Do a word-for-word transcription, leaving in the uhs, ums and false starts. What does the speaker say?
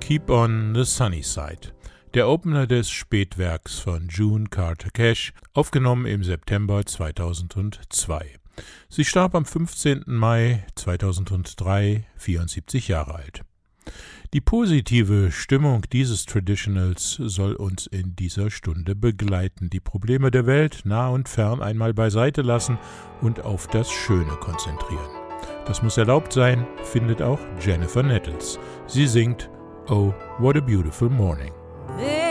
Keep on the Sunny Side, der Opener des Spätwerks von June Carter Cash, aufgenommen im September zweitausendzwei. Sie starb am fünfzehnten Mai zweitausenddrei, vierundsiebzig Jahre alt. Die positive Stimmung dieses Traditionals soll uns in dieser Stunde begleiten, die Probleme der Welt nah und fern einmal beiseite lassen und auf das Schöne konzentrieren. Das muss erlaubt sein, findet auch Jennifer Nettles. Sie singt Oh, what a beautiful morning.